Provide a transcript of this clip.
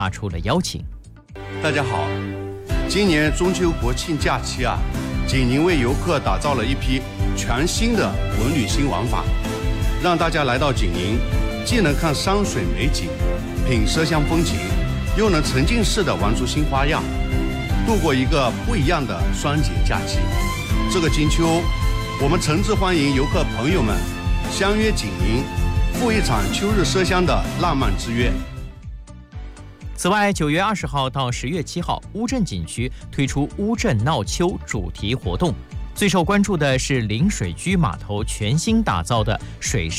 发出了邀请。 大家好，今年中秋国庆假期景宁为游客打造了一批全新的文旅新玩法，让大家来到景宁，既能看山水美景，品麝香风情，又能沉浸式的玩出新花样，度过一个不一样的双节假期。这个金秋，我们诚挚欢迎游客朋友们相约景宁，赴一场秋日麝香的浪漫之约。 此外，9月20号到10月7号，乌镇景区推出乌镇闹秋主题活动。最受关注的是临水居码头全新打造的水上